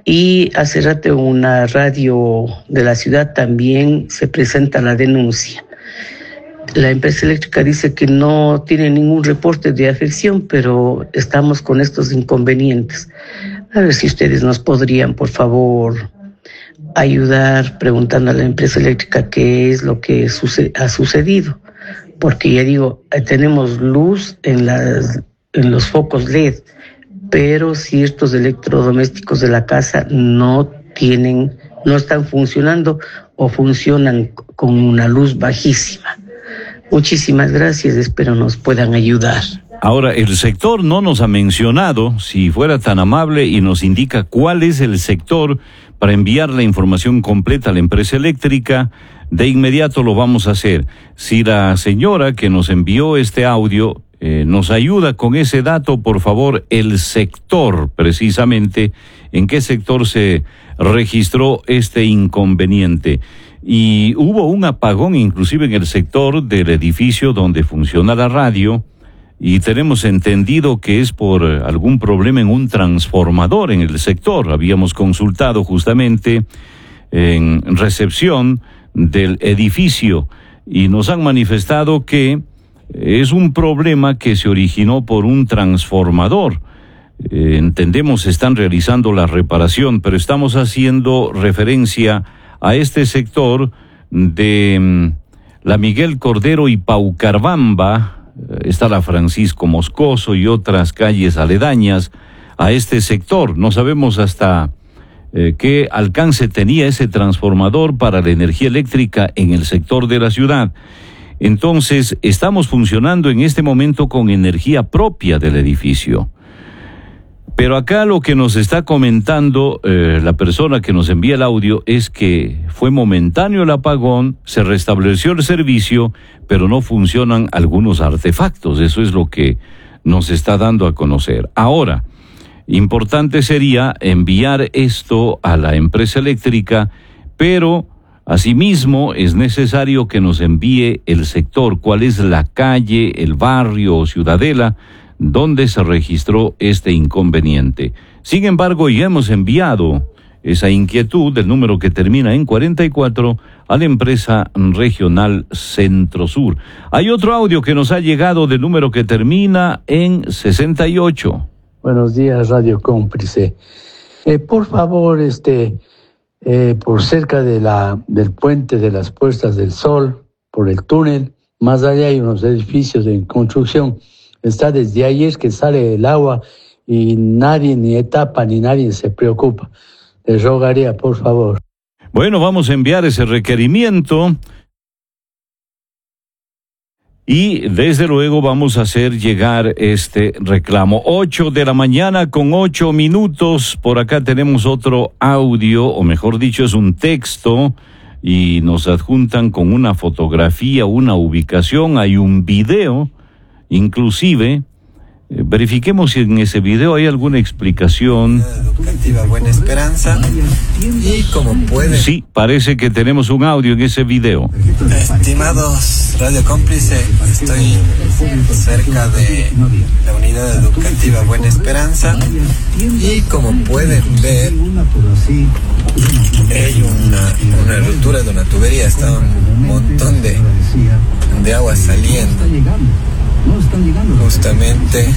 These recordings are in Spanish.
Y hace rato en una radio de la ciudad también se presenta la denuncia. La empresa eléctrica dice que no tiene ningún reporte de afección, pero estamos con estos inconvenientes. A ver si ustedes nos podrían, por favor, ayudar preguntando a la empresa eléctrica qué es lo que ha sucedido. Porque ya digo, tenemos luz en los focos LED, pero ciertos electrodomésticos de la casa no están funcionando o funcionan con una luz bajísima. Muchísimas gracias, espero nos puedan ayudar. Ahora, el sector no nos ha mencionado, si fuera tan amable y nos indica cuál es el sector para enviar la información completa a la empresa eléctrica, de inmediato lo vamos a hacer. Si la señora que nos envió este audio nos ayuda con ese dato, por favor, el sector, precisamente, en qué sector se registró este inconveniente. Y hubo un apagón inclusive en el sector del edificio donde funciona la radio, y tenemos entendido que es por algún problema en un transformador en el sector. Habíamos consultado justamente en recepción del edificio y nos han manifestado que es un problema que se originó por un transformador. Entendemos están realizando la reparación, pero estamos haciendo referencia a este sector de la Miguel Cordero y Paucarbamba. Está la Francisco Moscoso y otras calles aledañas a este sector. No sabemos hasta qué alcance tenía ese transformador para la energía eléctrica en el sector de la ciudad. Entonces, estamos funcionando en este momento con energía propia del edificio. Pero acá lo que nos está comentando la persona que nos envía el audio es que fue momentáneo el apagón, se restableció el servicio, pero no funcionan algunos artefactos. Eso es lo que nos está dando a conocer. Ahora, importante sería enviar esto a la empresa eléctrica, pero asimismo es necesario que nos envíe el sector, cuál es la calle, el barrio o ciudadela donde se registró este inconveniente. Sin embargo, ya hemos enviado esa inquietud del número que termina en 44 a la empresa regional Centro Sur. Hay otro audio que nos ha llegado del número que termina en 68. Buenos días, Radio Cómplice. Por favor, por cerca del puente de las Puestas del Sol, por el túnel, más allá hay unos edificios en construcción. Está desde ayer que sale el agua y nadie, ni etapa, ni nadie se preocupa. Les rogaría, por favor. Bueno, vamos a enviar ese requerimiento y desde luego vamos a hacer llegar este reclamo. 8:08 a.m. Por acá tenemos otro audio, o mejor dicho, es un texto, y nos adjuntan con una fotografía, una ubicación, hay un video. Inclusive, verifiquemos si en ese video hay alguna explicación. Educativa Buena Esperanza. Y como pueden... Sí, parece que tenemos un audio en ese video. Estimados Radio Cómplice, estoy cerca de la unidad educativa Buena Esperanza. Y como pueden ver, hay una ruptura de una tubería. Está un montón de agua saliendo. Justamente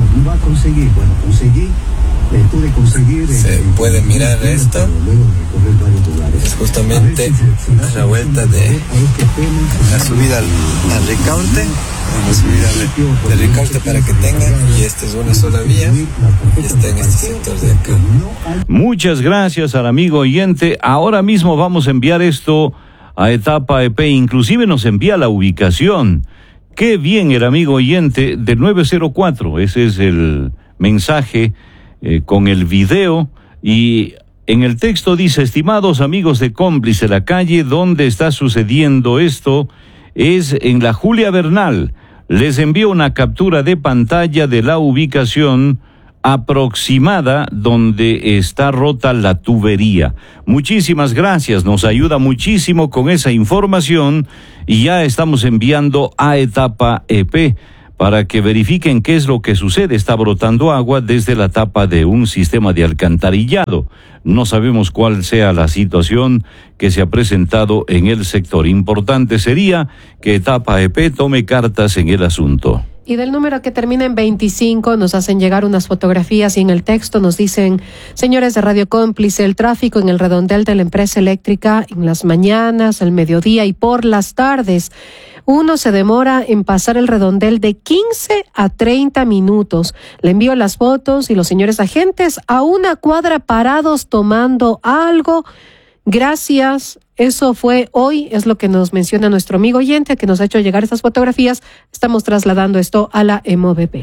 se puede mirar esto. Es justamente a la vuelta de la subida al Ricaurte. La subida del Ricaurte para que tengan, y esta es una sola vía y está en este sector de acá. Muchas gracias al amigo oyente. Ahora mismo vamos a enviar esto a Etapa EP, inclusive nos envía la ubicación. Qué bien el amigo oyente del 904, ese es el mensaje con el video, y en el texto dice: estimados amigos de Cómplice, la calle donde está sucediendo esto es en la Julia Bernal. Les envío una captura de pantalla de la ubicación aproximada donde está rota la tubería. Muchísimas gracias, nos ayuda muchísimo con esa información y ya estamos enviando a Etapa EP para que verifiquen qué es lo que sucede. Está brotando agua desde la tapa de un sistema de alcantarillado. No sabemos cuál sea la situación que se ha presentado en el sector. Importante sería que Etapa EP tome cartas en el asunto. Y del número que termina en 25 nos hacen llegar unas fotografías y en el texto nos dicen: señores de Radio Cómplice, el tráfico en el redondel de la empresa eléctrica en las mañanas, al mediodía y por las tardes. Uno se demora en pasar el redondel de 15 a 30 minutos. Le envío las fotos y los señores agentes a una cuadra parados tomando algo. Gracias. Eso fue hoy, es lo que nos menciona nuestro amigo oyente que nos ha hecho llegar estas fotografías. Estamos trasladando esto a la EMOVP.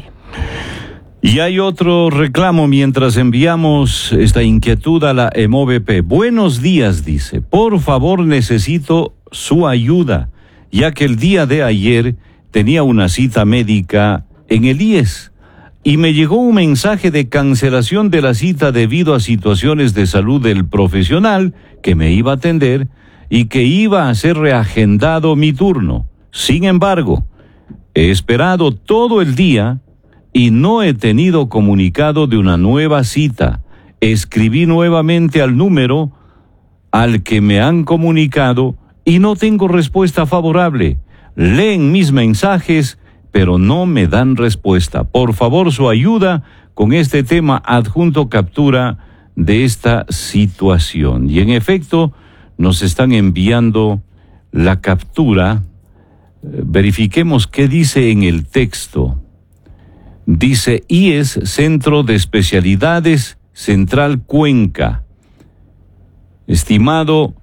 Y hay otro reclamo mientras enviamos esta inquietud a la EMOVP. Buenos días, dice. Por favor, necesito su ayuda, ya que el día de ayer tenía una cita médica en el IES y me llegó un mensaje de cancelación de la cita debido a situaciones de salud del profesional que me iba a atender y que iba a ser reagendado mi turno. Sin embargo, he esperado todo el día y no he tenido comunicado de una nueva cita. Escribí nuevamente al número al que me han comunicado y no tengo respuesta favorable. Leen mis mensajes, pero no me dan respuesta. Por favor, su ayuda con este tema. Adjunto captura de esta situación. Y en efecto, nos están enviando la captura. Verifiquemos qué dice en el texto. Dice: IES, Centro de Especialidades Central Cuenca. Estimado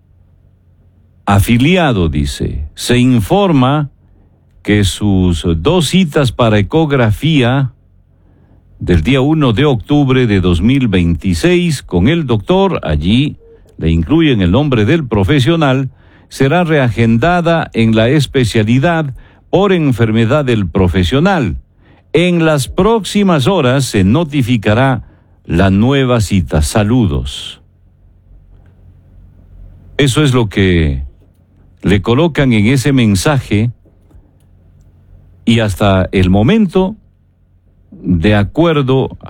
afiliado, dice, se informa que sus 2 citas para ecografía del día 1 de octubre de 2026 con el doctor, allí le incluyen el nombre del profesional, será reagendada en la especialidad por enfermedad del profesional. En las próximas horas se notificará la nueva cita. Saludos. Eso es lo que le colocan en ese mensaje. Y hasta el momento, de acuerdo